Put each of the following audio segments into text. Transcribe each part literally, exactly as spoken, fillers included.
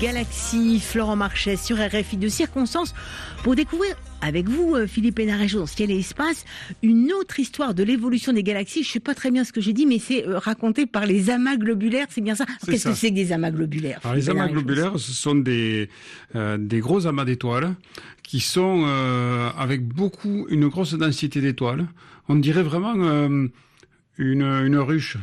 galaxies. Florent Marchais sur R F I de Circonstance pour découvrir avec vous, Philippe Hénarejot, dans Ciel et Espace, une autre histoire de l'évolution des galaxies. Je ne sais pas très bien ce que j'ai dit, mais c'est raconté par les amas globulaires, c'est bien ça. Qu'est-ce que c'est que des amas globulaires? Alors, les amas globulaires, ce sont des, euh, des gros amas d'étoiles qui sont euh, avec beaucoup, une grosse densité d'étoiles. On dirait vraiment euh, une, une ruche.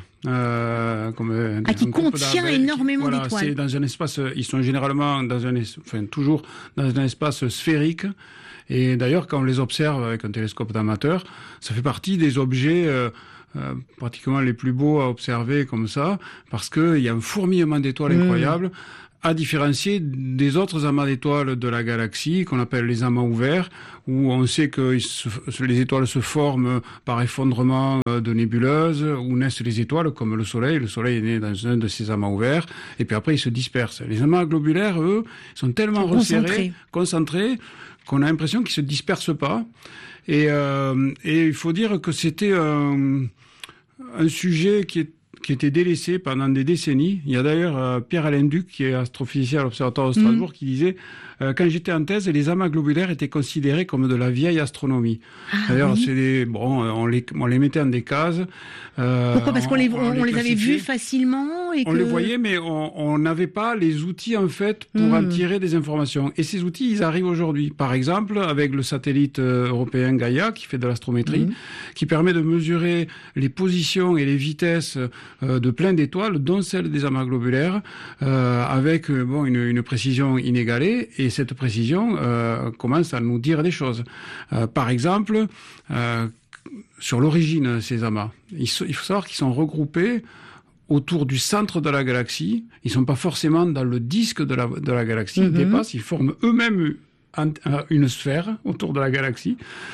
Euh, comme ah, qui contient énormément voilà, d'étoiles. C'est dans un espace, ils sont généralement dans un, enfin toujours dans un espace sphérique. Et d'ailleurs, quand on les observe avec un télescope d'amateur, ça fait partie des objets euh, euh, pratiquement les plus beaux à observer comme ça, parce qu'il y a un fourmillement d'étoiles mmh. incroyable, à différencier des autres amas d'étoiles de la galaxie, qu'on appelle les amas ouverts, où on sait que les étoiles se forment par effondrement de nébuleuses, où naissent les étoiles, comme le Soleil. Le Soleil est né dans un de ces amas ouverts, et puis après, ils se dispersent. Les amas globulaires, eux, sont tellement resserrés, concentrés, qu'on a l'impression qu'ils se dispersent pas. Et, euh, et il faut dire que c'était un, un sujet qui est qui était délaissé pendant des décennies. Il y a d'ailleurs euh, Pierre-Alain Duc, qui est astrophysicien à l'Observatoire de Strasbourg, mmh. qui disait euh, quand j'étais en thèse, les amas globulaires étaient considérés comme de la vieille astronomie. Ah, d'ailleurs, oui. c'est des, bon, on les, on les mettait en des cases. Euh, Pourquoi? Parce qu'on les, on, on les, les avait vus facilement et on que... les voyait, mais on n'avait pas les outils en fait pour mmh. en tirer des informations. Et ces outils, ils arrivent aujourd'hui. Par exemple, avec le satellite européen Gaïa, qui fait de l'astrométrie, mmh. qui permet de mesurer les positions et les vitesses de plein d'étoiles, dont celles des amas globulaires, euh, avec bon une, une précision inégalée. Et cette précision euh, commence à nous dire des choses. Euh, par exemple, euh, sur l'origine de ces amas, il, il faut savoir qu'ils sont regroupés autour du centre de la galaxie. Ils ne sont pas forcément dans le disque de la, de la galaxie. Mm-hmm. Ils dépassent, ils forment eux-mêmes une sphère autour de la galaxie.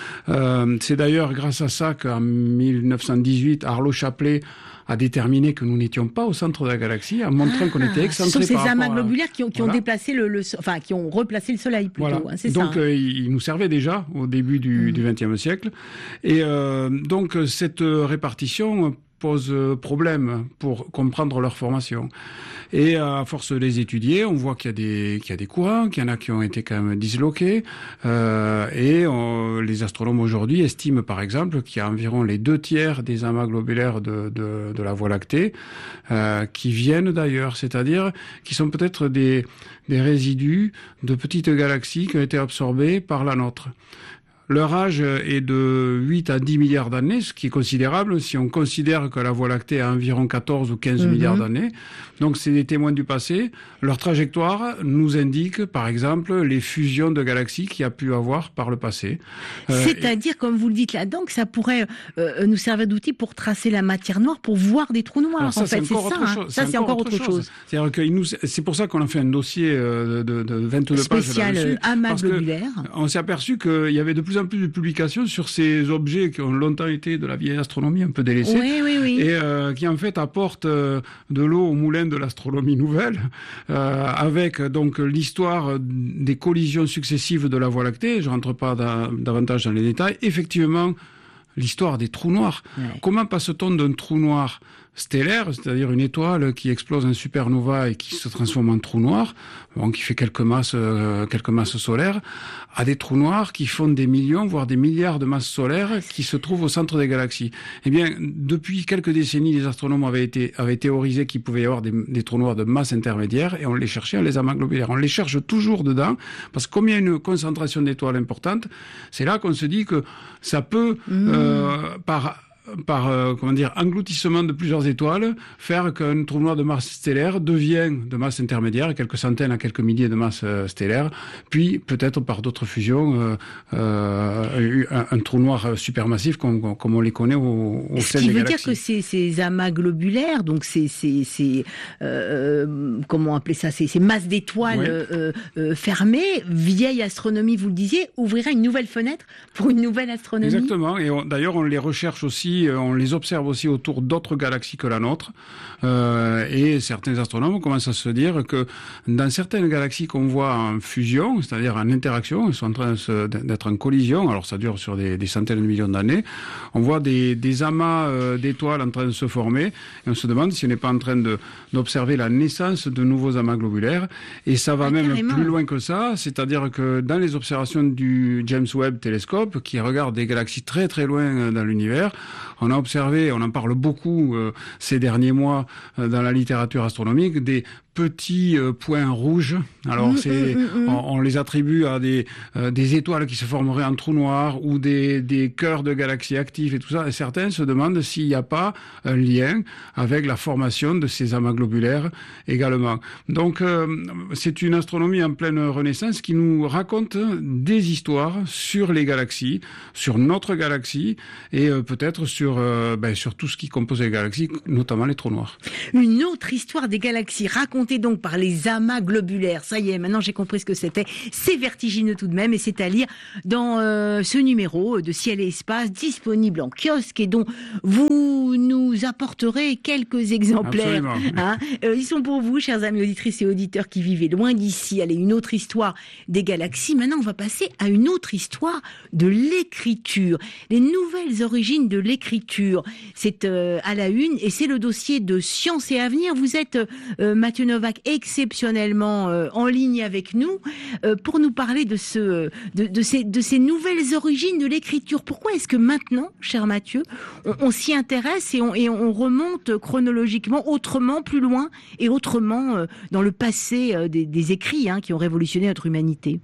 Euh, c'est d'ailleurs grâce à ça qu'en mille neuf cent dix-huit, Arlo Chaplet a déterminé que nous n'étions pas au centre de la galaxie, en montrant ah, qu'on était excentré par Ce sont ces amas à... globulaires qui ont, qui voilà. ont déplacé le, le, enfin qui ont replacé le Soleil plutôt. Voilà. Hein, c'est donc ça, euh, ils nous servaient déjà au début du XXe mmh. siècle, et euh, donc cette répartition pose problème pour comprendre leur formation. Et à force de les étudier, on voit qu'il y a des, qu'il y a des courants, qu'il y en a qui ont été quand même disloqués. Euh, et on, les astronomes aujourd'hui estiment par exemple qu'il y a environ les deux tiers des amas globulaires de, de, de la Voie lactée euh, qui viennent d'ailleurs, c'est-à-dire qui sont peut-être des, des résidus de petites galaxies qui ont été absorbées par la nôtre. Leur âge est de huit à dix milliards d'années, ce qui est considérable si on considère que la Voie lactée a environ quatorze ou quinze mmh. milliards d'années. Donc c'est des témoins du passé. Leur trajectoire nous indique, par exemple, les fusions de galaxies qu'il y a pu avoir par le passé. Euh, C'est-à-dire, et... comme vous le dites là-dedans, que ça pourrait euh, nous servir d'outil pour tracer la matière noire, pour voir des trous noirs. Alors ça, en fait, c'est, c'est ça. Hein. Ça, c'est encore autre chose. chose. C'est-à-dire que nous, c'est pour ça qu'on a fait un dossier de, de, de vingt-deux spécial pages là-dessus. Amas globulaire. On s'est aperçu qu'il y avait de plus en plus de publications sur ces objets qui ont longtemps été de la vieille astronomie un peu délaissée, oui, oui, oui. et euh, qui en fait apportent euh, de l'eau au moulin de l'astronomie nouvelle, euh, avec donc l'histoire des collisions successives de la Voie lactée. Je rentre pas dans, davantage dans les détails. Effectivement, l'histoire des trous noirs. Ouais. Comment passe-t-on d'un trou noir stellaire, c'est-à-dire une étoile qui explose en supernova et qui se transforme en trou noir, bon, qui fait quelques masses, euh, quelques masses solaires, à des trous noirs qui font des millions, voire des milliards de masses solaires qui se trouvent au centre des galaxies. Eh bien, depuis quelques décennies, les astronomes avaient été, avaient théorisé qu'il pouvait y avoir des, des trous noirs de masse intermédiaire, et on les cherchait, on les amas globulaires. On les cherche toujours dedans, parce que comme il y a une concentration d'étoiles importante, c'est là qu'on se dit que ça peut, mmh. euh, par par euh, comment dire engloutissement de plusieurs étoiles, faire qu'un trou noir de masse stellaire devienne de masse intermédiaire, quelques centaines à quelques milliers de masses euh, stellaires, puis peut-être par d'autres fusions, euh, euh, un, un trou noir supermassif comme, comme on les connaît au, au sein des galaxies. Ce qui veut dire que ces, ces amas globulaires, donc ces, ces, ces euh, comment appeler ça, ces, ces masses d'étoiles oui. euh, euh, fermées, vieille astronomie, vous le disiez, ouvrira une nouvelle fenêtre pour une nouvelle astronomie. Exactement, et on, d'ailleurs on les recherche aussi galaxies, on les observe aussi autour d'autres galaxies que la nôtre. Euh, et certains astronomes commencent à se dire que dans certaines galaxies qu'on voit en fusion, c'est-à-dire en interaction, ils sont en train de se, d'être en collision, alors ça dure sur des, des centaines de millions d'années, on voit des, des amas euh, d'étoiles en train de se former, et on se demande si on n'est pas en train de, d'observer la naissance de nouveaux amas globulaires. Et ça va ah, même carrément. Plus loin que ça, c'est-à-dire que dans les observations du James Webb Télescope, qui regarde des galaxies très très loin dans l'univers, on a observé, on en parle beaucoup euh, ces derniers mois euh, dans la littérature astronomique, des petits euh, points rouges. Alors mmh, c'est, mmh, mmh. On, on les attribue à des euh, des étoiles qui se formeraient en trous noirs ou des des cœurs de galaxies actifs et tout ça. Et certains se demandent s'il n'y a pas un lien avec la formation de ces amas globulaires également. Donc euh, c'est une astronomie en pleine renaissance qui nous raconte des histoires sur les galaxies, sur notre galaxie et euh, peut-être sur euh, ben, sur tout ce qui compose les galaxies, notamment les trous noirs. Une autre histoire des galaxies racontée donc par les amas globulaires. Ça y est, maintenant j'ai compris ce que c'était. C'est vertigineux tout de même et c'est à lire dans euh, ce numéro de Ciel et Espace disponible en kiosque et dont vous nous apporterez quelques exemplaires. Hein. Euh, ils sont pour vous, chers amis auditrices et auditeurs qui vivez loin d'ici. Allez, une autre histoire des galaxies. Maintenant, on va passer à une autre histoire de l'écriture. Les nouvelles origines de l'écriture. C'est euh, à la une et c'est le dossier de Science et Avenir. Vous êtes euh, Mathieu Novak exceptionnellement euh, en ligne avec nous euh, pour nous parler de ce de, de ces de ces nouvelles origines de l'écriture. Pourquoi est-ce que maintenant, cher Mathieu, on, on s'y intéresse et on et on remonte chronologiquement autrement, plus loin et autrement euh, dans le passé euh, des, des écrits hein, qui ont révolutionné notre humanité?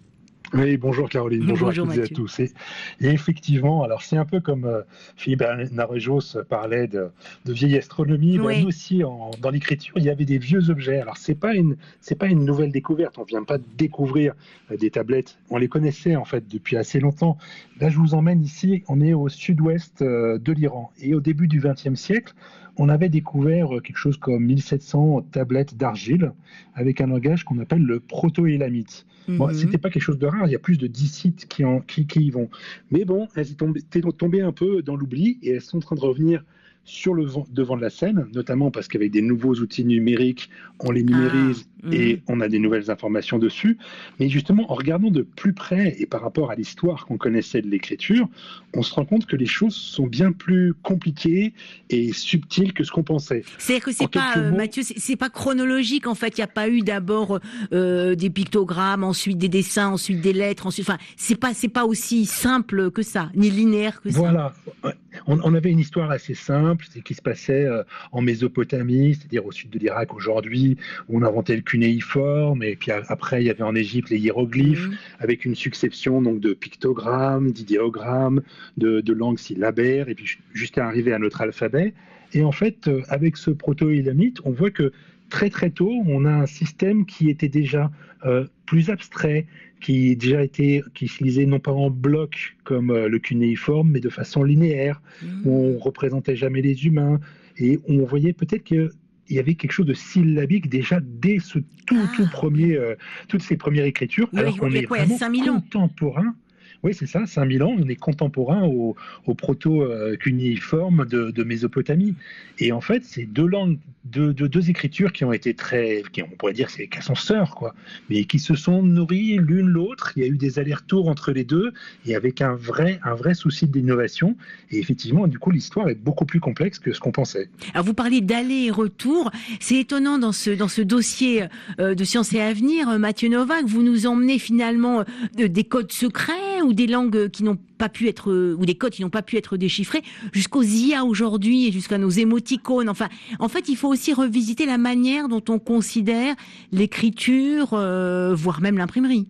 Oui, bonjour Caroline, bonjour, bonjour à toutes et à tous. Et, et effectivement, alors c'est un peu comme euh, Philippe Narejos parlait de, de vieille astronomie, oui. Nous aussi en, dans l'écriture, il y avait des vieux objets. Alors c'est pas une c'est pas une nouvelle découverte, on vient pas de découvrir euh, des tablettes, on les connaissait en fait depuis assez longtemps. Là, je vous emmène ici, on est au sud-ouest euh, de l'Iran et au début du vingtième siècle, on avait découvert quelque chose comme mille sept cents tablettes d'argile avec un langage qu'on appelle le proto-élamite. Mm-hmm. Bon, c'était pas quelque chose de rare, il y a plus de dix sites qui, en, qui, qui y vont. Mais bon, elles étaient tombées un peu dans l'oubli et elles sont en train de revenir sur le devant de la scène, notamment parce qu'avec des nouveaux outils numériques, on les numérise ah, et mmh. on a des nouvelles informations dessus. Mais justement, en regardant de plus près et par rapport à l'histoire qu'on connaissait de l'écriture, on se rend compte que les choses sont bien plus compliquées et subtiles que ce qu'on pensait. C'est-à-dire que c'est pas, euh, mots... Mathieu, c'est, c'est pas chronologique en fait. Il n'y a pas eu d'abord euh, des pictogrammes, ensuite des dessins, ensuite des lettres, ensuite. Enfin, c'est pas, c'est pas aussi simple que ça, ni linéaire que ça. Voilà. On, on avait une histoire assez simple, c'est qui se passait euh, en Mésopotamie, c'est-à-dire au sud de l'Irak aujourd'hui, où on inventait le cunéiforme, et puis après il y avait en Égypte les hiéroglyphes, mmh. avec une succession donc de pictogrammes, d'idéogrammes, de, de langues syllabaires, et puis jusqu'à arriver à notre alphabet. Et en fait, euh, avec ce proto-élamite, on voit que très très tôt, on a un système qui était déjà euh, plus abstrait, qui déjà été, qui se lisait non pas en bloc comme euh, le cunéiforme, mais de façon linéaire, mmh. où on représentait jamais les humains, et on voyait peut-être que il y avait quelque chose de syllabique déjà dès ce tout, ah. tout premier, euh, toutes ces premières écritures, oui, alors qu'on est quoi, vraiment contemporain. Oui, c'est ça, cinq mille ans, on est contemporain au, au proto-cunéiforme de, de Mésopotamie. Et en fait, c'est deux langues, deux, deux, deux écritures qui ont été très, qui, on pourrait dire c'est qu'elles sont sœurs, quoi, mais qui se sont nourries l'une l'autre. Il y a eu des allers-retours entre les deux, et avec un vrai, un vrai souci d'innovation. Et effectivement, du coup, l'histoire est beaucoup plus complexe que ce qu'on pensait. Alors, vous parliez d'aller et retour. C'est étonnant dans ce, dans ce dossier euh, de Science et Avenir, Mathieu Novak, vous nous emmenez finalement euh, des codes secrets ou des langues qui n'ont pas pu être, ou des codes qui n'ont pas pu être déchiffrés, jusqu'aux I A aujourd'hui et jusqu'à nos émoticônes. Enfin, en fait, il faut aussi revisiter la manière dont on considère l'écriture, euh, voire même l'imprimerie.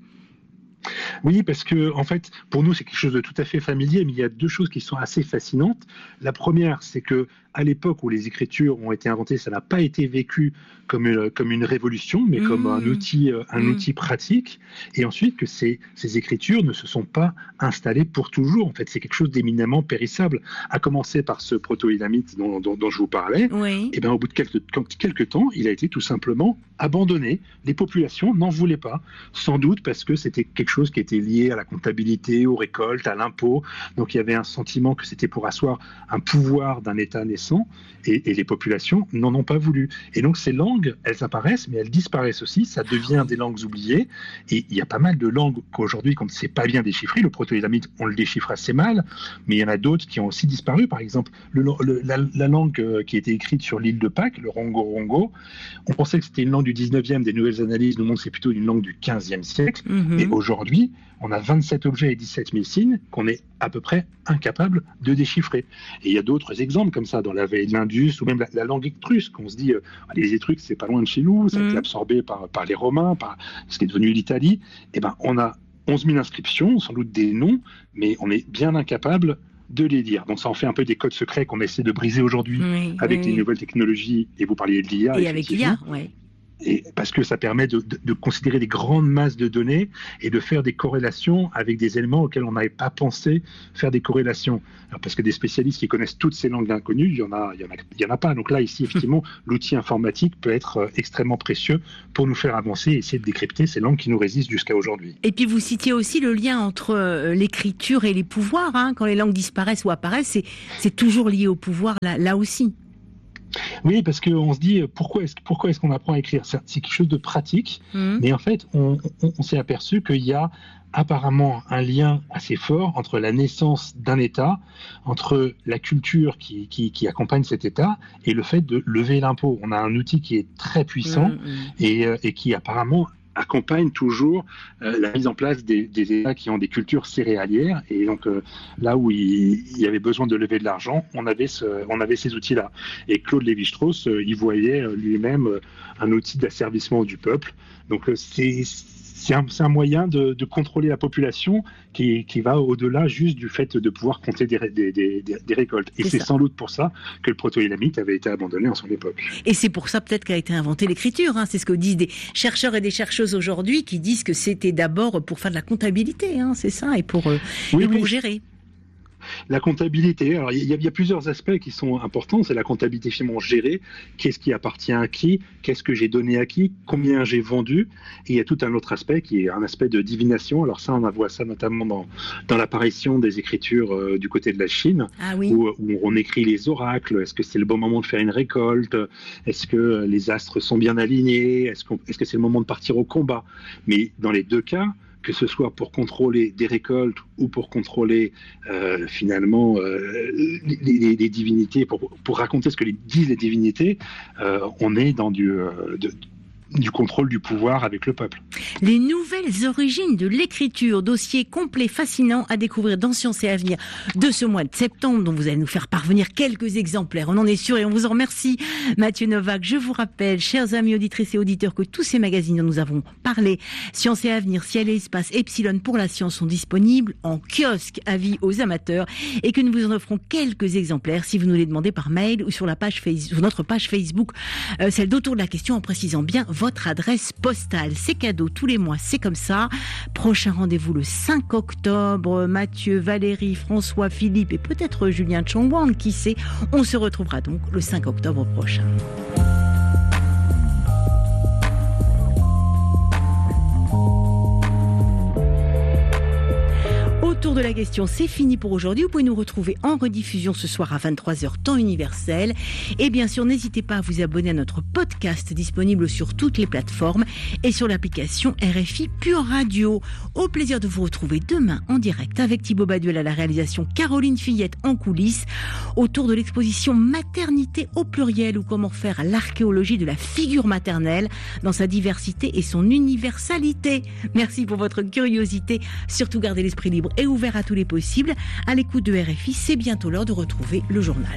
Oui, parce que en fait, pour nous, c'est quelque chose de tout à fait familier, mais il y a deux choses qui sont assez fascinantes. La première, c'est que à l'époque où les écritures ont été inventées, ça n'a pas été vécu comme une, comme une révolution, mais mmh. comme un outil, un mmh. outil pratique. Et ensuite, que ces, ces écritures ne se sont pas installées pour toujours. En fait, c'est quelque chose d'éminemment périssable. À commencer par ce proto-élamite dont, dont, dont je vous parlais. Oui. Et bien, au bout de quelques, quelques temps, il a été tout simplement abandonné. Les populations n'en voulaient pas, sans doute parce que c'était quelque chose qui étaient liées à la comptabilité, aux récoltes, à l'impôt. Donc il y avait un sentiment que c'était pour asseoir un pouvoir d'un État naissant, et, et les populations n'en ont pas voulu. Et donc ces langues, elles apparaissent, mais elles disparaissent aussi, ça devient des langues oubliées, et il y a pas mal de langues qu'aujourd'hui, qu'on ne sait pas bien déchiffrer. Le proto-élamite, on le déchiffre assez mal, mais il y en a d'autres qui ont aussi disparu. Par exemple, le, le, la, la langue qui était écrite sur l'île de Pâques, le rongo-rongo, on pensait que c'était une langue du dix-neuvième, des nouvelles analyses nous montrent que c'est plutôt une langue du quinzième siècle, mmh. Et aujourd'hui, on a vingt-sept objets et dix-sept mille signes qu'on est à peu près incapable de déchiffrer. Et il y a d'autres exemples comme ça dans la vallée de l'Indus, ou même la, la langue étrusque, on se dit, euh, les Étrusques, c'est pas loin de chez nous, ça a mmh. été absorbé par, par les Romains, par ce qui est devenu l'Italie. Et ben, on a onze mille inscriptions, sans doute des noms, mais on est bien incapable de les lire. Donc ça en fait un peu des codes secrets qu'on essaie de briser aujourd'hui oui, avec oui. les nouvelles technologies, et vous parliez de l'I A. Et avec l'I A, oui. Et parce que ça permet de, de, de considérer des grandes masses de données et de faire des corrélations avec des éléments auxquels on n'avait pas pensé faire des corrélations. Alors parce que des spécialistes qui connaissent toutes ces langues inconnues, il y en a, il y en a, il y en a pas. Donc là, ici, effectivement, l'outil informatique peut être extrêmement précieux pour nous faire avancer et essayer de décrypter ces langues qui nous résistent jusqu'à aujourd'hui. Et puis vous citiez aussi le lien entre l'écriture et les pouvoirs. Hein. Quand les langues disparaissent ou apparaissent, c'est, c'est toujours lié au pouvoir là, là aussi. Oui, parce qu'on se dit, pourquoi est-ce, pourquoi est-ce qu'on apprend à écrire ? C'est, c'est quelque chose de pratique, mmh. mais en fait, on, on, on s'est aperçu qu'il y a apparemment un lien assez fort entre la naissance d'un État, entre la culture qui, qui, qui accompagne cet État et le fait de lever l'impôt. On a un outil qui est très puissant mmh. et, et qui apparemment accompagne toujours euh, la mise en place des, des États qui ont des cultures céréalières. Et donc, euh, là où il, il y avait besoin de lever de l'argent, on avait, ce, on avait ces outils-là. Et Claude Lévi-Strauss, euh, il voyait euh, lui-même euh, un outil d'asservissement du peuple. Donc, euh, c'est... C'est un, c'est un moyen de, de contrôler la population qui, qui va au-delà juste du fait de pouvoir compter des, des, des, des récoltes. Et c'est, c'est sans doute pour ça que le proto-élamite avait été abandonné en son époque. Et c'est pour ça peut-être qu'a été inventée l'écriture. Hein. C'est ce que disent des chercheurs et des chercheuses aujourd'hui qui disent que c'était d'abord pour faire de la comptabilité, hein, c'est ça, et pour, euh, oui, et pour oui. gérer. La comptabilité, alors il y, y a plusieurs aspects qui sont importants. C'est la comptabilité finalement gérée. Qu'est-ce qui appartient à qui ? Qu'est-ce que j'ai donné à qui ? Combien j'ai vendu ? Et il y a tout un autre aspect qui est un aspect de divination. Alors ça, on voit ça notamment dans, dans l'apparition des écritures euh, du côté de la Chine, ah oui. où, où on écrit les oracles. Est-ce que c'est le bon moment de faire une récolte ? Est-ce que les astres sont bien alignés ? Est-ce, qu'on, est-ce que c'est le moment de partir au combat ? Mais dans les deux cas, que ce soit pour contrôler des récoltes ou pour contrôler euh, finalement euh, les, les, les divinités, pour, pour raconter ce que les, disent les divinités, euh, on est dans du, euh, de, du contrôle du pouvoir avec le peuple. Les nouvelles origines de l'écriture, dossier complet, fascinant à découvrir dans Science et Avenir de ce mois de septembre, dont vous allez nous faire parvenir quelques exemplaires. On en est sûr et on vous en remercie, Mathieu Novak. Je vous rappelle, chers amis auditrices et auditeurs, que tous ces magazines dont nous avons parlé, Science et Avenir, Ciel et Espace, Epsilon pour la science, sont disponibles en kiosque, avis aux amateurs, et que nous vous en offrons quelques exemplaires si vous nous les demandez par mail ou sur la page Facebook, sur notre page Facebook, euh, celle d'Autour de la question, en précisant bien votre adresse postale. C'est cadeau tous les mois, c'est comme ça. Prochain rendez-vous le cinq octobre. Mathieu, Valérie, François, Philippe et peut-être Julien Chongwang, qui sait. On se retrouvera donc le cinq octobre prochain. Autour de la question, c'est fini pour aujourd'hui. Vous pouvez nous retrouver en rediffusion ce soir à vingt-trois heures, temps universel. Et bien sûr, n'hésitez pas à vous abonner à notre podcast disponible sur toutes les plateformes et sur l'application R F I Pure Radio. Au plaisir de vous retrouver demain en direct avec Thibaut Baduel à la réalisation, Caroline Fillette en coulisses, autour de l'exposition Maternité au pluriel, ou comment faire l'archéologie de la figure maternelle dans sa diversité et son universalité. Merci pour votre curiosité. Surtout gardez l'esprit libre et ouvert à tous les possibles. À l'écoute de R F I, c'est bientôt l'heure de retrouver le journal.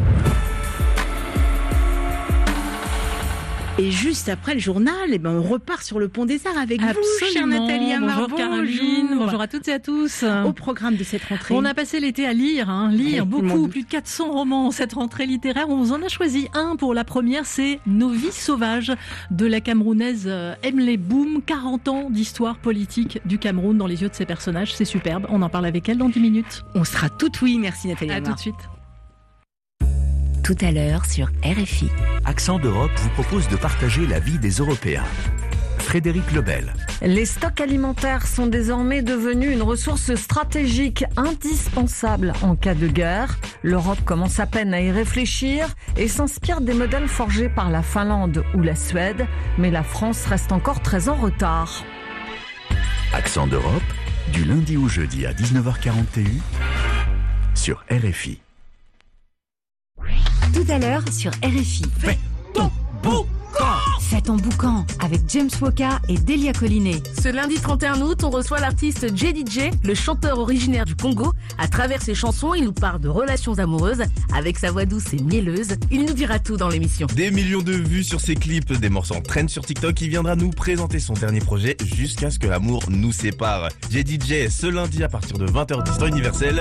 Et juste après le journal, eh ben on repart sur le Pont des Arts avec Absolument. vous, chère Nathalie Amar. Bonjour Caroline, bonjour. bonjour à toutes et à tous. Au programme de cette rentrée, on a passé l'été à lire, hein, lire oui, beaucoup, plus de quatre cents romans cette rentrée littéraire. On vous en a choisi un pour la première, c'est Nos vies sauvages de la Camerounaise Emily Boom. quarante ans d'histoire politique du Cameroun dans les yeux de ses personnages, c'est superbe. On en parle avec elle dans dix minutes. On sera tout oui, merci Nathalie Amar. À tout de suite. Tout à l'heure sur R F I. Accent d'Europe vous propose de partager la vie des Européens. Frédéric Lebel. Les stocks alimentaires sont désormais devenus une ressource stratégique indispensable en cas de guerre. L'Europe commence à peine à y réfléchir et s'inspire des modèles forgés par la Finlande ou la Suède. Mais la France reste encore très en retard. Accent d'Europe, du lundi au jeudi à dix-neuf heures quarante et un sur R F I. Tout à l'heure sur R F I. Fais ton boucan. Fais ton boucan avec James Woka et Delia Collinet. Ce lundi trente et un août, on reçoit l'artiste J D J, le chanteur originaire du Congo. À travers ses chansons, il nous parle de relations amoureuses. Avec sa voix douce et mielleuse, il nous dira tout dans l'émission. Des millions de vues sur ses clips, des morceaux en trend sur TikTok. Il viendra nous présenter son dernier projet jusqu'à ce que l'amour nous sépare. J D J ce lundi à partir de vingt heures dix temps universel.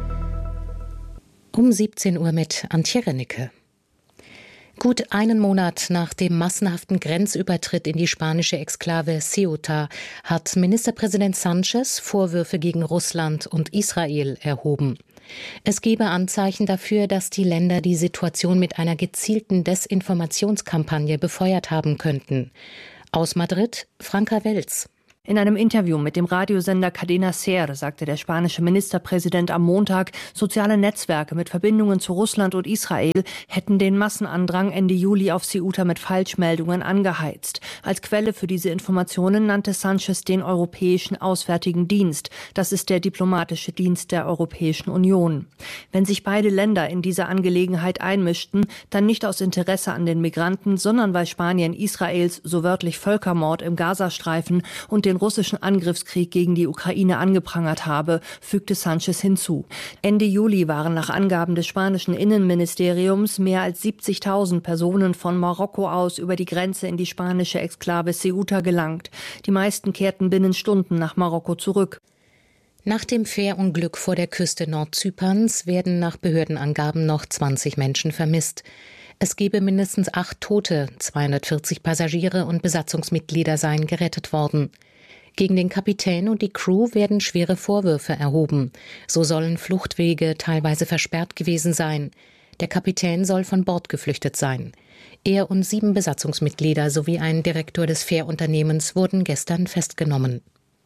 Um siebzehn Uhr mit Antje Rennecke. Gut einen Monat nach dem massenhaften Grenzübertritt in die spanische Exklave Ceuta hat Ministerpräsident Sánchez Vorwürfe gegen Russland und Israel erhoben. Es gebe Anzeichen dafür, dass die Länder die Situation mit einer gezielten Desinformationskampagne befeuert haben könnten. Aus Madrid, Franka Welz. In einem Interview mit dem Radiosender Cadena Ser sagte der spanische Ministerpräsident am Montag, soziale Netzwerke mit Verbindungen zu Russland und Israel hätten den Massenandrang Ende Juli auf Ceuta mit Falschmeldungen angeheizt. Als Quelle für diese Informationen nannte Sánchez den Europäischen Auswärtigen Dienst. Das ist der diplomatische Dienst der Europäischen Union. Wenn sich beide Länder in diese Angelegenheit einmischten, dann nicht aus Interesse an den Migranten, sondern weil Spanien Israels so wörtlich Völkermord im Gazastreifen und den russischen Angriffskrieg gegen die Ukraine angeprangert habe, fügte Sánchez hinzu. Ende Juli waren nach Angaben des spanischen Innenministeriums mehr als siebzigtausend Personen von Marokko aus über die Grenze in die spanische Exklave Ceuta gelangt. Die meisten kehrten binnen Stunden nach Marokko zurück. Nach dem Fährunglück vor der Küste Nordzyperns werden nach Behördenangaben noch zwanzig Menschen vermisst. Es gebe mindestens acht Tote, zweihundertvierzig Passagiere und Besatzungsmitglieder seien gerettet worden. Gegen den Kapitän und die Crew werden schwere Vorwürfe erhoben. So sollen Fluchtwege teilweise versperrt gewesen sein. Der Kapitän soll von Bord geflüchtet sein. Er und sieben Besatzungsmitglieder sowie ein Direktor des Fährunternehmens wurden gestern festgenommen.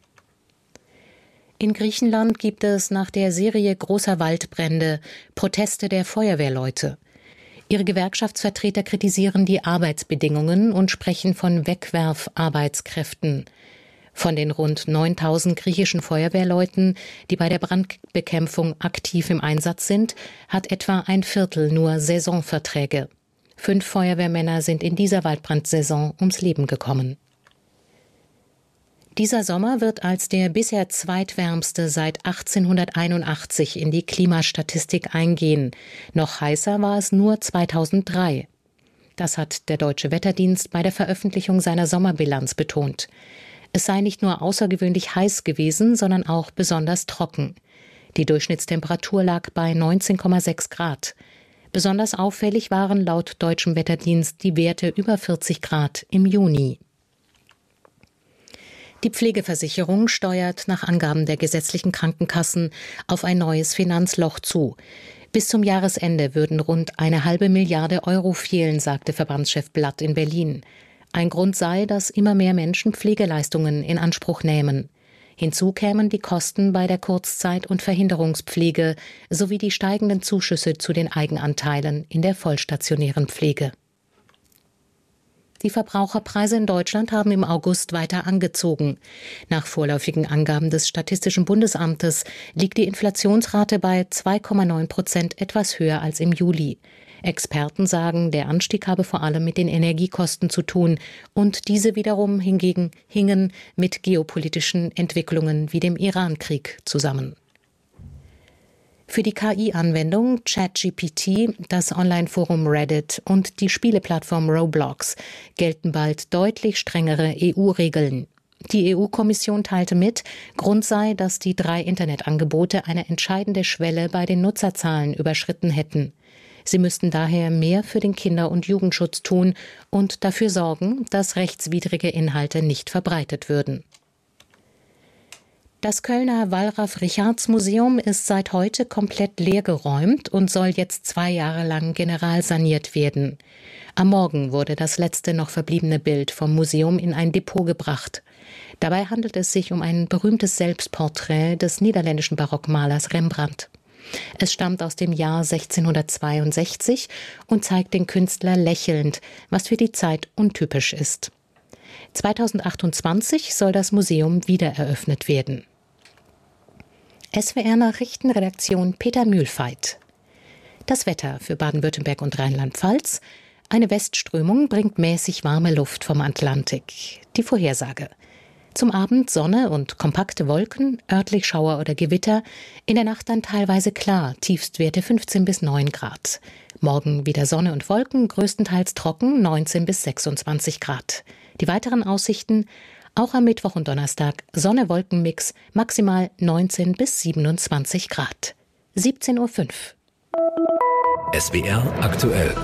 In Griechenland gibt es nach der Serie großer Waldbrände Proteste der Feuerwehrleute. Ihre Gewerkschaftsvertreter kritisieren die Arbeitsbedingungen und sprechen von Wegwerfarbeitskräften. Von den rund neuntausend griechischen Feuerwehrleuten, die bei der Brandbekämpfung aktiv im Einsatz sind, hat etwa ein Viertel nur Saisonverträge. Fünf Feuerwehrmänner sind in dieser Waldbrandsaison ums Leben gekommen. Dieser Sommer wird als der bisher zweitwärmste seit achtzehnhunderteinundachtzig in die Klimastatistik eingehen. Noch heißer war es nur zweitausenddrei. Das hat der Deutsche Wetterdienst bei der Veröffentlichung seiner Sommerbilanz betont. Es sei nicht nur außergewöhnlich heiß gewesen, sondern auch besonders trocken. Die Durchschnittstemperatur lag bei neunzehn Komma sechs Grad. Besonders auffällig waren laut Deutschem Wetterdienst die Werte über vierzig Grad im Juni. Die Pflegeversicherung steuert nach Angaben der gesetzlichen Krankenkassen auf ein neues Finanzloch zu. Bis zum Jahresende würden rund eine halbe Milliarde Euro fehlen, sagte Verbandschef Blatt in Berlin. Ein Grund sei, dass immer mehr Menschen Pflegeleistungen in Anspruch nehmen. Hinzu kämen die Kosten bei der Kurzzeit- und Verhinderungspflege sowie die steigenden Zuschüsse zu den Eigenanteilen in der vollstationären Pflege. Die Verbraucherpreise in Deutschland haben im August weiter angezogen. Nach vorläufigen Angaben des Statistischen Bundesamtes liegt die Inflationsrate bei zwei Komma neun Prozent, etwas höher als im Juli. Experten sagen, der Anstieg habe vor allem mit den Energiekosten zu tun und diese wiederum hingegen hingen mit geopolitischen Entwicklungen wie dem Iran-Krieg zusammen. Für die K I-Anwendung ChatGPT, das Online-Forum Reddit und die Spieleplattform Roblox gelten bald deutlich strengere E U-Regeln. Die E U-Kommission teilte mit, Grund sei, dass die drei Internetangebote eine entscheidende Schwelle bei den Nutzerzahlen überschritten hätten. Sie müssten daher mehr für den Kinder- und Jugendschutz tun und dafür sorgen, dass rechtswidrige Inhalte nicht verbreitet würden. Das Kölner Wallraf-Richartz-Museum ist seit heute komplett leergeräumt und soll jetzt zwei Jahre lang generalsaniert werden. Am Morgen wurde das letzte noch verbliebene Bild vom Museum in ein Depot gebracht. Dabei handelt es sich um ein berühmtes Selbstporträt des niederländischen Barockmalers Rembrandt. Es stammt aus dem Jahr sechzehnhundertzweiundsechzig und zeigt den Künstler lächelnd, was für die Zeit untypisch ist. zweitausendachtundzwanzig soll das Museum wiedereröffnet werden. S W R-Nachrichtenredaktion Peter Mühlfeit. Das Wetter für Baden-Württemberg und Rheinland-Pfalz. Eine Westströmung bringt mäßig warme Luft vom Atlantik. Die Vorhersage. Zum Abend Sonne und kompakte Wolken, örtlich Schauer oder Gewitter. In der Nacht dann teilweise klar, Tiefstwerte fünfzehn bis neun Grad. Morgen wieder Sonne und Wolken, größtenteils trocken, neunzehn bis sechsundzwanzig Grad. Die weiteren Aussichten, auch am Mittwoch und Donnerstag, Sonne-Wolken-Mix, maximal neunzehn bis siebenundzwanzig Grad. siebzehn Uhr fünf. S W R aktuell.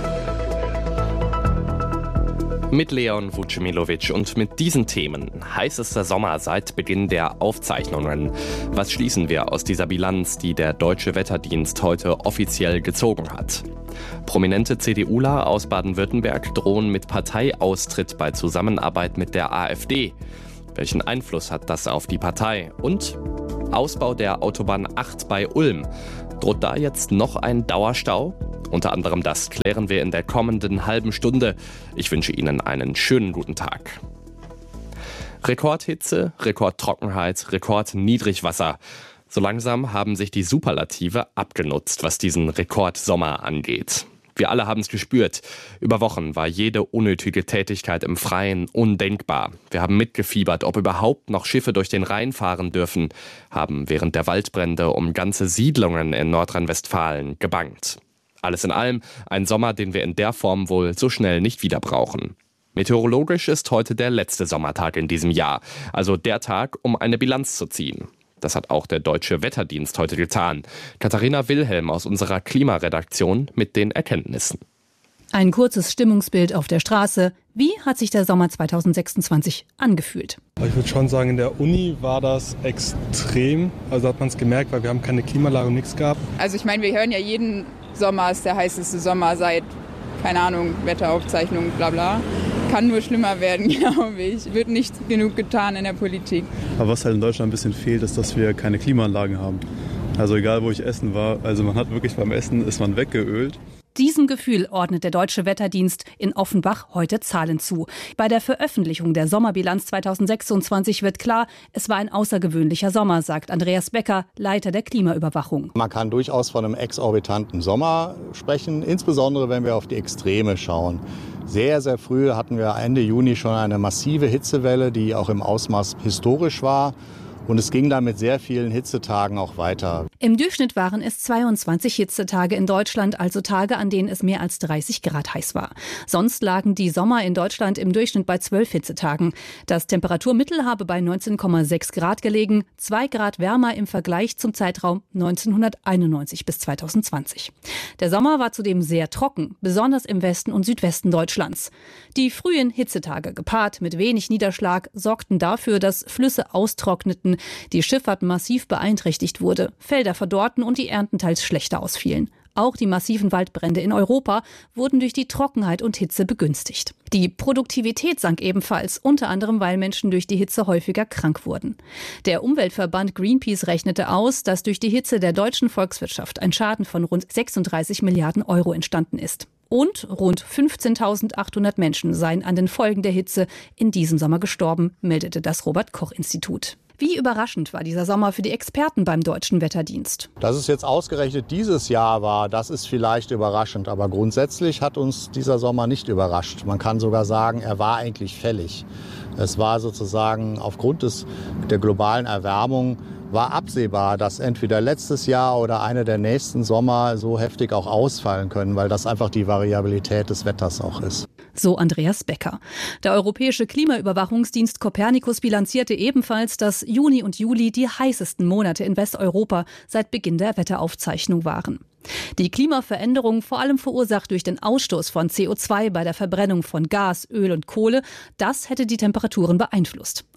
Mit Leon Vucemilovic und mit diesen Themen. Heißester Sommer seit Beginn der Aufzeichnungen. Was schließen wir aus dieser Bilanz, die der Deutsche Wetterdienst heute offiziell gezogen hat? Prominente CDUler aus Baden-Württemberg drohen mit Parteiaustritt bei Zusammenarbeit mit der AfD. Welchen Einfluss hat das auf die Partei? Und Ausbau der Autobahn acht bei Ulm. Droht da jetzt noch ein Dauerstau? Unter anderem das klären wir in der kommenden halben Stunde. Ich wünsche Ihnen einen schönen guten Tag. Rekordhitze, Rekordtrockenheit, Rekordniedrigwasser. So langsam haben sich die Superlative abgenutzt, was diesen Rekordsommer angeht. Wir alle haben es gespürt. Über Wochen war jede unnötige Tätigkeit im Freien undenkbar. Wir haben mitgefiebert, ob überhaupt noch Schiffe durch den Rhein fahren dürfen, haben während der Waldbrände um ganze Siedlungen in Nordrhein-Westfalen gebangt. Alles in allem ein Sommer, den wir in der Form wohl so schnell nicht wieder brauchen. Meteorologisch ist heute der letzte Sommertag in diesem Jahr, also der Tag, um eine Bilanz zu ziehen. Das hat auch der Deutsche Wetterdienst heute getan. Katharina Wilhelm aus unserer Klimaredaktion mit den Erkenntnissen. Ein kurzes Stimmungsbild auf der Straße. Wie hat sich der Sommer zweitausendsechsundzwanzig angefühlt? Ich würde schon sagen, in der Uni war das extrem. Also hat man es gemerkt, weil wir haben keine Klimaanlage und nichts gehabt. Also ich meine, wir hören ja jeden Sommer ist der heißeste Sommer seit, keine Ahnung, Wetteraufzeichnungen, bla bla. Kann nur schlimmer werden, glaube ich. Wird nicht genug getan in der Politik. Aber was halt in Deutschland ein bisschen fehlt, ist, dass wir keine Klimaanlagen haben. Also egal, wo ich essen war, also man hat wirklich beim Essen, ist man weggeölt. Diesem Gefühl ordnet der Deutsche Wetterdienst in Offenbach heute Zahlen zu. Bei der Veröffentlichung der Sommerbilanz zweitausendsechsundzwanzig wird klar, es war ein außergewöhnlicher Sommer, sagt Andreas Becker, Leiter der Klimaüberwachung. Man kann durchaus von einem exorbitanten Sommer sprechen, insbesondere wenn wir auf die Extreme schauen. Sehr, sehr früh hatten wir Ende Juni schon eine massive Hitzewelle, die auch im Ausmaß historisch war. Und es ging dann mit sehr vielen Hitzetagen auch weiter. Im Durchschnitt waren es zweiundzwanzig Hitzetage in Deutschland, also Tage, an denen es mehr als dreißig Grad heiß war. Sonst lagen die Sommer in Deutschland im Durchschnitt bei zwölf Hitzetagen. Das Temperaturmittel habe bei neunzehn Komma sechs Grad gelegen, zwei Grad wärmer im Vergleich zum Zeitraum neunzehnhunderteinundneunzig bis zweitausendzwanzig. Der Sommer war zudem sehr trocken, besonders im Westen und Südwesten Deutschlands. Die frühen Hitzetage, gepaart mit wenig Niederschlag, sorgten dafür, dass Flüsse austrockneten, die Schifffahrt massiv beeinträchtigt wurde, Felder verdorrten und die Ernten teils schlechter ausfielen. Auch die massiven Waldbrände in Europa wurden durch die Trockenheit und Hitze begünstigt. Die Produktivität sank ebenfalls, unter anderem, weil Menschen durch die Hitze häufiger krank wurden. Der Umweltverband Greenpeace rechnete aus, dass durch die Hitze der deutschen Volkswirtschaft ein Schaden von rund sechsunddreißig Milliarden Euro entstanden ist. Und rund fünfzehntausendachthundert Menschen seien an den Folgen der Hitze in diesem Sommer gestorben, meldete das Robert-Koch-Institut. Wie überraschend war dieser Sommer für die Experten beim Deutschen Wetterdienst? Dass es jetzt ausgerechnet dieses Jahr war, das ist vielleicht überraschend. Aber grundsätzlich hat uns dieser Sommer nicht überrascht. Man kann sogar sagen, er war eigentlich fällig. Es war sozusagen aufgrund des, der globalen Erwärmung war absehbar, dass entweder letztes Jahr oder einer der nächsten Sommer so heftig auch ausfallen können, weil das einfach die Variabilität des Wetters auch ist. So Andreas Becker. Der europäische Klimaüberwachungsdienst Copernicus bilanzierte ebenfalls, dass Juni und Juli die heißesten Monate in Westeuropa seit Beginn der Wetteraufzeichnung waren. Die Klimaveränderung, vor allem verursacht durch den Ausstoß von C O zwei bei der Verbrennung von Gas, Öl und Kohle, das hätte die Temperaturen beeinflusst.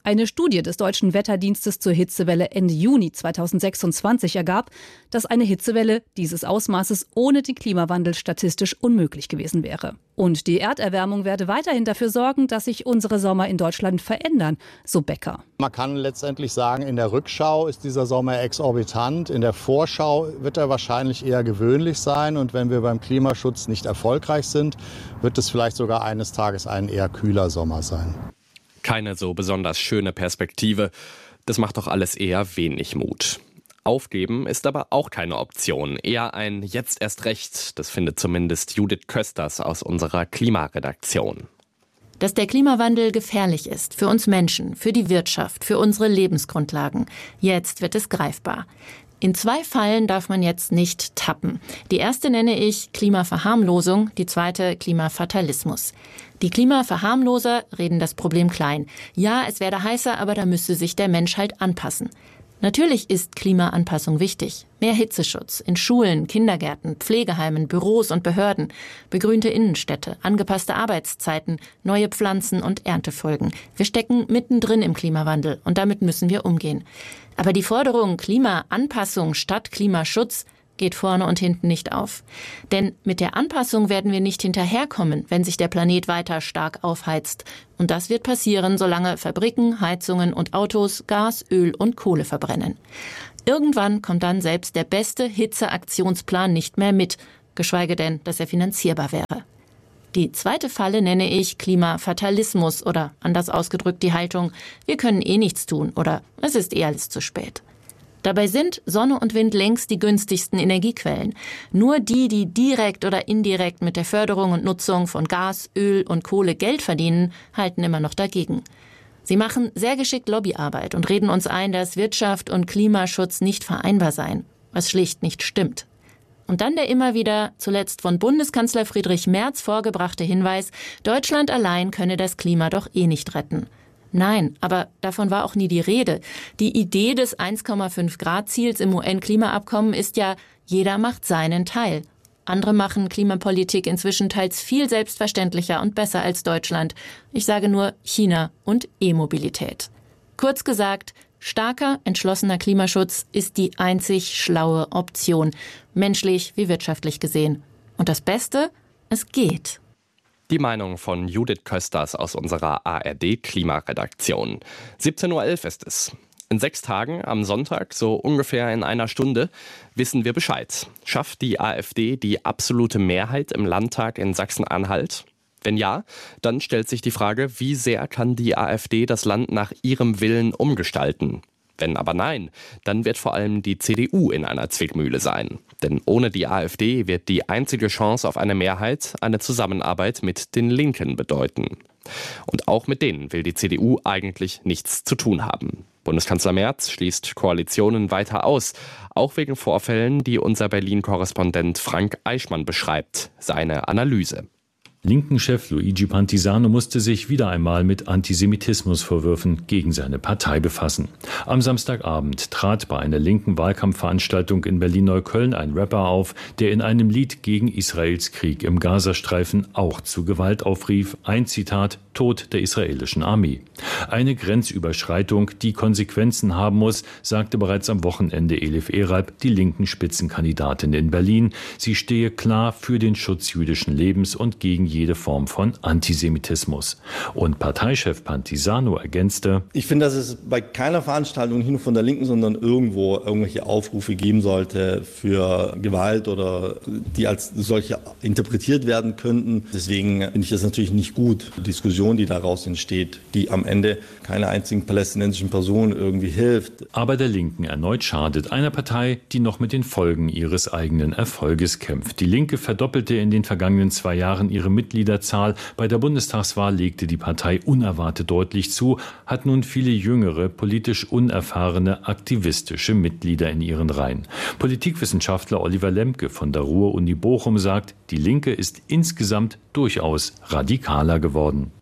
Eine Studie des Deutschen Wetterdienstes zur Hitzewelle Ende Juni zweitausendsechsundzwanzig ergab, dass eine Hitzewelle dieses Ausmaßes ohne den Klimawandel statistisch unmöglich gewesen wäre. Und die Erderwärmung werde weiterhin dafür sorgen, dass sich unsere Sommer in Deutschland verändern, so Becker. Man kann letztendlich sagen, in der Rückschau ist dieser Sommer exorbitant. In der Vorschau wird er wahrscheinlich eher gewöhnlich sein. Und wenn wir beim Klimaschutz nicht erfolgreich sind, wird es vielleicht sogar eines Tages ein eher kühler Sommer sein. Keine so besonders schöne Perspektive. Das macht doch alles eher wenig Mut. Aufgeben ist aber auch keine Option. Eher ein Jetzt erst recht. Das findet zumindest Judith Kösters aus unserer Klimaredaktion. Dass der Klimawandel gefährlich ist für uns Menschen, für die Wirtschaft, für unsere Lebensgrundlagen. Jetzt wird es greifbar. In zwei Fallen darf man jetzt nicht tappen. Die erste nenne ich Klimaverharmlosung, die zweite Klimafatalismus. Die Klimaverharmloser reden das Problem klein. Ja, es werde heißer, aber da müsste sich der Mensch halt anpassen. Natürlich ist Klimaanpassung wichtig. Mehr Hitzeschutz in Schulen, Kindergärten, Pflegeheimen, Büros und Behörden, begrünte Innenstädte, angepasste Arbeitszeiten, neue Pflanzen und Erntefolgen. Wir stecken mittendrin im Klimawandel und damit müssen wir umgehen. Aber die Forderung Klimaanpassung statt Klimaschutz geht vorne und hinten nicht auf. Denn mit der Anpassung werden wir nicht hinterherkommen, wenn sich der Planet weiter stark aufheizt. Und das wird passieren, solange Fabriken, Heizungen und Autos Gas, Öl und Kohle verbrennen. Irgendwann kommt dann selbst der beste Hitzeaktionsplan nicht mehr mit, geschweige denn, dass er finanzierbar wäre. Die zweite Falle nenne ich Klimafatalismus oder anders ausgedrückt die Haltung, wir können eh nichts tun oder es ist eh alles zu spät. Dabei sind Sonne und Wind längst die günstigsten Energiequellen. Nur die, die direkt oder indirekt mit der Förderung und Nutzung von Gas, Öl und Kohle Geld verdienen, halten immer noch dagegen. Sie machen sehr geschickt Lobbyarbeit und reden uns ein, dass Wirtschaft und Klimaschutz nicht vereinbar seien, was schlicht nicht stimmt. Und dann der immer wieder zuletzt von Bundeskanzler Friedrich Merz vorgebrachte Hinweis, Deutschland allein könne das Klima doch eh nicht retten. Nein, aber davon war auch nie die Rede. Die Idee des eins Komma fünf Grad Ziels im U N-Klimaabkommen ist ja, jeder macht seinen Teil. Andere machen Klimapolitik inzwischen teils viel selbstverständlicher und besser als Deutschland. Ich sage nur China und E-Mobilität. Kurz gesagt, starker, entschlossener Klimaschutz ist die einzig schlaue Option, menschlich wie wirtschaftlich gesehen. Und das Beste, es geht. Die Meinung von Judith Kösters aus unserer A R D-Klimaredaktion. siebzehn Uhr elf ist es. In sechs Tagen, am Sonntag, so ungefähr in einer Stunde, wissen wir Bescheid. Schafft die AfD die absolute Mehrheit im Landtag in Sachsen-Anhalt? Wenn ja, dann stellt sich die Frage, wie sehr kann die AfD das Land nach ihrem Willen umgestalten? Wenn aber nein, dann wird vor allem die C D U in einer Zwickmühle sein. Denn ohne die AfD wird die einzige Chance auf eine Mehrheit eine Zusammenarbeit mit den Linken bedeuten. Und auch mit denen will die C D U eigentlich nichts zu tun haben. Bundeskanzler Merz schließt Koalitionen weiter aus, auch wegen Vorfällen, die unser Berlin-Korrespondent Frank Eichmann beschreibt. Seine Analyse. Linken-Chef Luigi Pantisano musste sich wieder einmal mit Antisemitismusvorwürfen gegen seine Partei befassen. Am Samstagabend trat bei einer linken Wahlkampfveranstaltung in Berlin-Neukölln ein Rapper auf, der in einem Lied gegen Israels Krieg im Gazastreifen auch zu Gewalt aufrief. Ein Zitat: Tod der israelischen Armee. Eine Grenzüberschreitung, die Konsequenzen haben muss, sagte bereits am Wochenende Elif Eralp, die linken Spitzenkandidatin in Berlin. Sie stehe klar für den Schutz jüdischen Lebens und gegen jede Form von Antisemitismus. Und Parteichef Pantisano ergänzte: Ich finde, dass es bei keiner Veranstaltung, nicht nur von der Linken, sondern irgendwo irgendwelche Aufrufe geben sollte für Gewalt oder die als solche interpretiert werden könnten. Deswegen finde ich das natürlich nicht gut. Die Diskussion, die daraus entsteht, die am Ende keiner einzigen palästinensischen Person irgendwie hilft. Aber der Linken erneut schadet, einer Partei, die noch mit den Folgen ihres eigenen Erfolges kämpft. Die Linke verdoppelte in den vergangenen zwei Jahren ihre Mitgliederzahl. Bei der Bundestagswahl legte die Partei unerwartet deutlich zu, hat nun viele jüngere, politisch unerfahrene, aktivistische Mitglieder in ihren Reihen. Politikwissenschaftler Oliver Lemke von der Ruhr-Uni Bochum sagt, die Linke ist insgesamt durchaus radikaler geworden.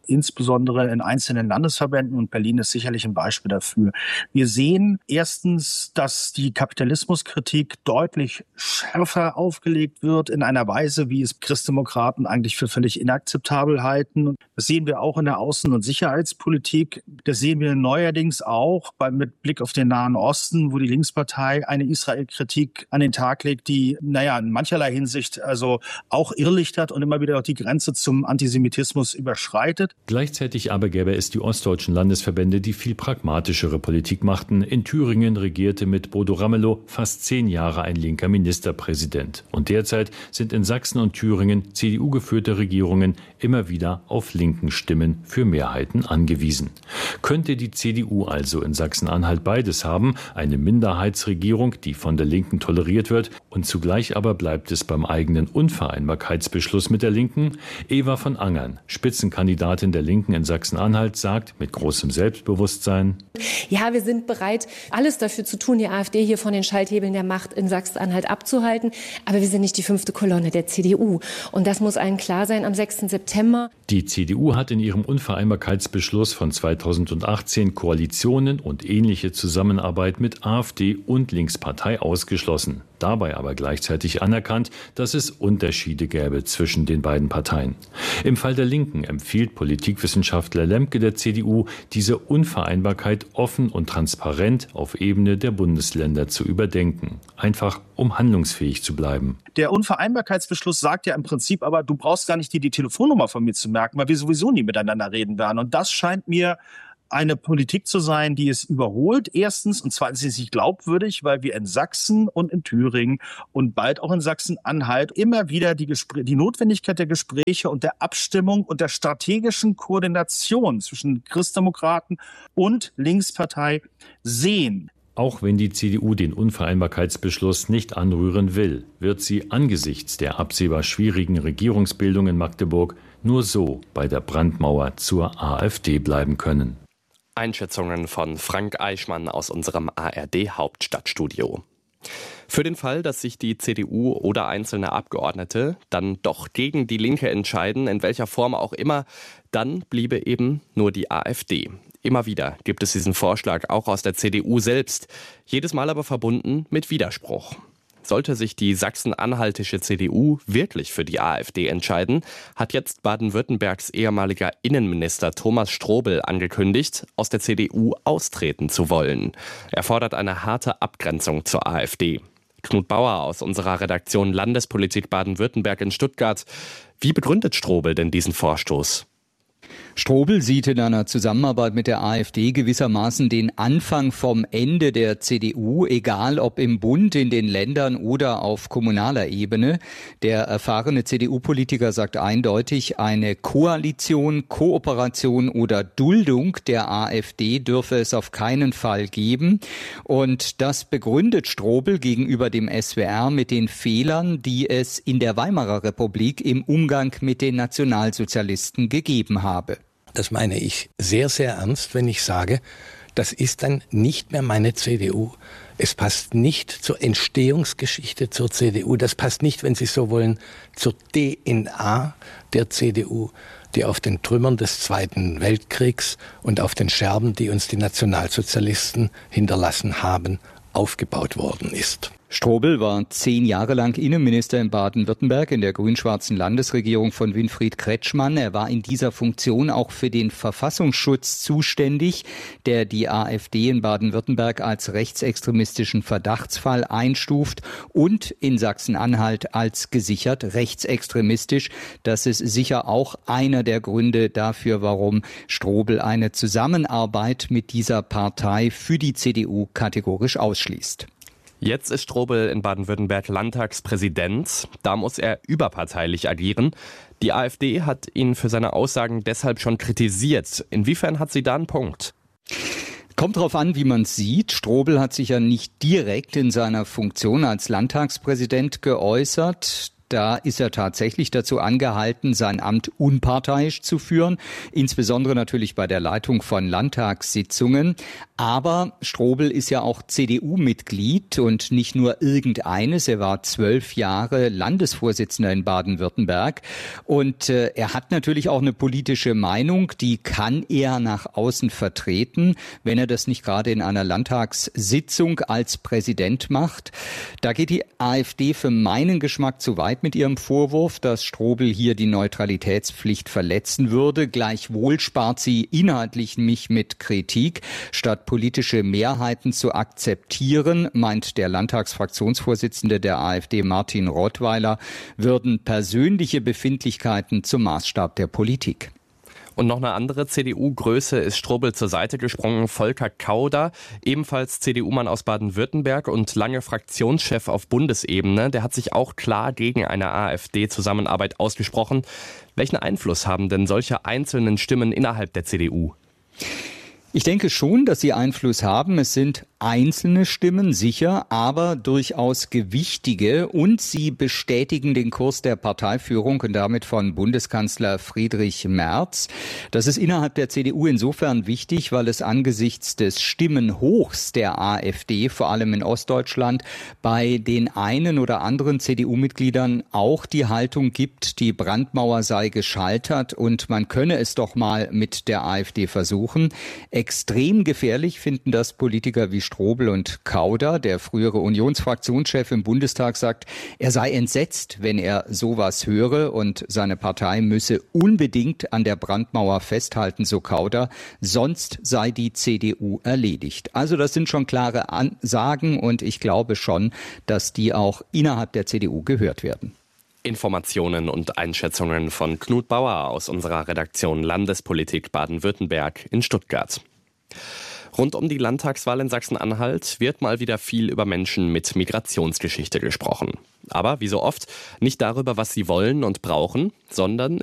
insbesondere in einzelnen Landesverbänden, und Berlin ist sicherlich ein Beispiel dafür. Wir sehen erstens, dass die Kapitalismuskritik deutlich schärfer aufgelegt wird in einer Weise, wie es Christdemokraten eigentlich für völlig inakzeptabel halten. Das sehen wir auch in der Außen- und Sicherheitspolitik. Das sehen wir neuerdings auch bei, mit Blick auf den Nahen Osten, wo die Linkspartei eine Israel-Kritik an den Tag legt, die, naja, in mancherlei Hinsicht also auch irrlichtert und immer wieder auch die Grenze zum Antisemitismus überschreitet. Gleichzeitig aber gäbe es die ostdeutschen Landesverbände, die viel pragmatischere Politik machten. In Thüringen regierte mit Bodo Ramelow fast zehn Jahre ein linker Ministerpräsident. Und derzeit sind in Sachsen und Thüringen C D U-geführte Regierungen immer wieder auf linken Stimmen für Mehrheiten angewiesen. Könnte die C D U also in Sachsen-Anhalt beides haben, eine Minderheitsregierung, die von der Linken toleriert wird, und zugleich aber bleibt es beim eigenen Unvereinbarkeitsbeschluss mit der Linken? Eva von Angern, Spitzenkandidatin der Linken in Sachsen-Anhalt, sagt mit großem Selbstbewusstsein: Ja, wir sind bereit, alles dafür zu tun, die AfD hier von den Schalthebeln der Macht in Sachsen-Anhalt abzuhalten. Aber wir sind nicht die fünfte Kolonne der C D U. Und das muss allen klar sein am sechsten September. Die C D U hat in ihrem Unvereinbarkeitsbeschluss von zweitausendachtzehn Koalitionen und ähnliche Zusammenarbeit mit AfD und Linkspartei ausgeschlossen. Dabei aber gleichzeitig anerkannt, dass es Unterschiede gäbe zwischen den beiden Parteien. Im Fall der Linken empfiehlt Politikwissenschaftler Lemke der C D U, diese Unvereinbarkeit offen und transparent auf Ebene der Bundesländer zu überdenken. Einfach, um handlungsfähig zu bleiben. Der Unvereinbarkeitsbeschluss sagt ja im Prinzip aber, du brauchst gar nicht dir die Telefonnummer von mir zu merken, weil wir sowieso nie miteinander reden werden. Und das scheint mir eine Politik zu sein, die es überholt. Erstens, und zweitens ist sie nicht glaubwürdig, weil wir in Sachsen und in Thüringen und bald auch in Sachsen-Anhalt immer wieder die, Gespr- die Notwendigkeit der Gespräche und der Abstimmung und der strategischen Koordination zwischen Christdemokraten und Linkspartei sehen. Auch wenn die C D U den Unvereinbarkeitsbeschluss nicht anrühren will, wird sie angesichts der absehbar schwierigen Regierungsbildung in Magdeburg nur so bei der Brandmauer zur AfD bleiben können. Einschätzungen von Frank Eichmann aus unserem A R D-Hauptstadtstudio. Für den Fall, dass sich die C D U oder einzelne Abgeordnete dann doch gegen die Linke entscheiden, in welcher Form auch immer, dann bliebe eben nur die AfD. Immer wieder gibt es diesen Vorschlag auch aus der C D U selbst, jedes Mal aber verbunden mit Widerspruch. Sollte sich die sachsen-anhaltische C D U wirklich für die AfD entscheiden, hat jetzt Baden-Württembergs ehemaliger Innenminister Thomas Strobel angekündigt, aus der C D U austreten zu wollen. Er fordert eine harte Abgrenzung zur AfD. Knut Bauer aus unserer Redaktion Landespolitik Baden-Württemberg in Stuttgart. Wie begründet Strobel denn diesen Vorstoß? Strobel sieht in einer Zusammenarbeit mit der AfD gewissermaßen den Anfang vom Ende der C D U, egal ob im Bund, in den Ländern oder auf kommunaler Ebene. Der erfahrene C D U-Politiker sagt eindeutig, eine Koalition, Kooperation oder Duldung der AfD dürfe es auf keinen Fall geben. Und das begründet Strobel gegenüber dem S W R mit den Fehlern, die es in der Weimarer Republik im Umgang mit den Nationalsozialisten gegeben habe. Das meine ich sehr, sehr ernst, wenn ich sage, das ist dann nicht mehr meine C D U. Es passt nicht zur Entstehungsgeschichte zur C D U. Das passt nicht, wenn Sie so wollen, zur D N A der C D U, die auf den Trümmern des Zweiten Weltkriegs und auf den Scherben, die uns die Nationalsozialisten hinterlassen haben, aufgebaut worden ist. Strobel war zehn Jahre lang Innenminister in Baden-Württemberg in der grün-schwarzen Landesregierung von Winfried Kretschmann. Er war in dieser Funktion auch für den Verfassungsschutz zuständig, der die AfD in Baden-Württemberg als rechtsextremistischen Verdachtsfall einstuft und in Sachsen-Anhalt als gesichert rechtsextremistisch. Das ist sicher auch einer der Gründe dafür, warum Strobel eine Zusammenarbeit mit dieser Partei für die C D U kategorisch ausschließt. Jetzt ist Strobel in Baden-Württemberg Landtagspräsident. Da muss er überparteilich agieren. Die AfD hat ihn für seine Aussagen deshalb schon kritisiert. Inwiefern hat sie da einen Punkt? Kommt drauf an, wie man es sieht. Strobel hat sich ja nicht direkt in seiner Funktion als Landtagspräsident geäußert. Da ist er tatsächlich dazu angehalten, sein Amt unparteiisch zu führen, insbesondere natürlich bei der Leitung von Landtagssitzungen. Aber Strobel ist ja auch C D U-Mitglied und nicht nur irgendeines. Er war zwölf Jahre Landesvorsitzender in Baden-Württemberg. Und äh, er hat natürlich auch eine politische Meinung, die kann er nach außen vertreten, wenn er das nicht gerade in einer Landtagssitzung als Präsident macht. Da geht die AfD für meinen Geschmack zu weit mit ihrem Vorwurf, dass Strobel hier die Neutralitätspflicht verletzen würde. Gleichwohl spart sie inhaltlich mich mit Kritik. Statt politische Mehrheiten zu akzeptieren, meint der Landtagsfraktionsvorsitzende der AfD Martin Rottweiler, würden persönliche Befindlichkeiten zum Maßstab der Politik. Und noch eine andere C D U-Größe ist Strobel zur Seite gesprungen, Volker Kauder, ebenfalls C D U-Mann aus Baden-Württemberg und lange Fraktionschef auf Bundesebene. Der hat sich auch klar gegen eine AfD-Zusammenarbeit ausgesprochen. Welchen Einfluss haben denn solche einzelnen Stimmen innerhalb der C D U? Ich denke schon, dass sie Einfluss haben. Es sind einzelne Stimmen, sicher, aber durchaus gewichtige, und sie bestätigen den Kurs der Parteiführung und damit von Bundeskanzler Friedrich Merz. Das ist innerhalb der C D U insofern wichtig, weil es angesichts des Stimmenhochs der AfD, vor allem in Ostdeutschland, bei den einen oder anderen C D U-Mitgliedern auch die Haltung gibt, die Brandmauer sei gescheitert und man könne es doch mal mit der AfD versuchen. Extrem gefährlich finden das Politiker wie Strobel und Kauder. Der frühere Unionsfraktionschef im Bundestag sagt, er sei entsetzt, wenn er sowas höre, und seine Partei müsse unbedingt an der Brandmauer festhalten, so Kauder, sonst sei die C D U erledigt. Also das sind schon klare Ansagen und ich glaube schon, dass die auch innerhalb der C D U gehört werden. Informationen und Einschätzungen von Knut Bauer aus unserer Redaktion Landespolitik Baden-Württemberg in Stuttgart. Rund um die Landtagswahl in Sachsen-Anhalt wird mal wieder viel über Menschen mit Migrationsgeschichte gesprochen. Aber wie so oft nicht darüber, was sie wollen und brauchen, sondern